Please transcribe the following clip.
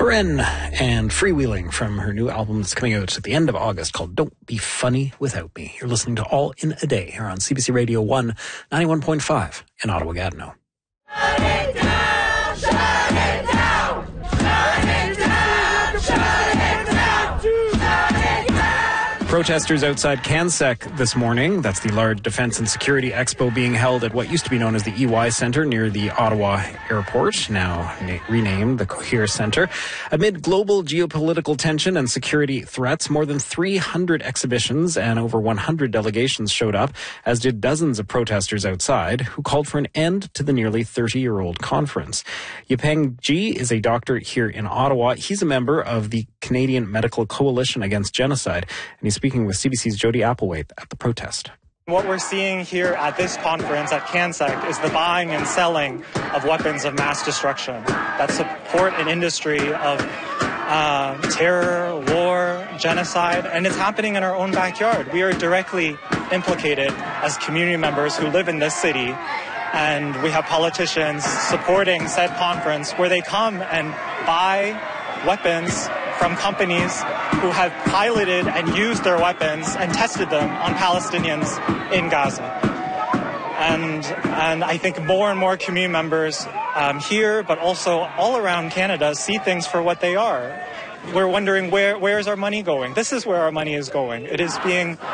Karen and Freewheeling from her new album that's coming out at the end of August called Don't Be Funny Without Me. You're listening to All in a Day here on CBC Radio 1, 91.5 in Ottawa-Gatineau. Shut it down! Shut it down! Shut it down! Shut it down! Shut it down! Protesters outside CanSec this morning, that's the large defense and security expo being held at what used to be known as the EY Centre near the Ottawa Airport, now renamed the Cohere Centre. Amid global geopolitical tension and security threats, more than 300 exhibitions and over 100 delegations showed up, as did dozens of protesters outside who called for an end to the nearly 30-year-old conference. Yipeng Ji is a doctor here in Ottawa. He's a member of the Canadian Medical Coalition Against Genocide, and he's speaking with CBC's Jody Applewhite at the protest. What we're seeing here at this conference at CanSec is the buying and selling of weapons of mass destruction that support an industry of terror, war, genocide, and it's happening in our own backyard. We are directly implicated as community members who live in this city, and we have politicians supporting said conference where they come and buy weapons from companies who have piloted and used their weapons and tested them on Palestinians in Gaza. And I think more and more community members here, but also all around Canada, see things for what they are. We're wondering where is our money going? This is where our money is going. It is being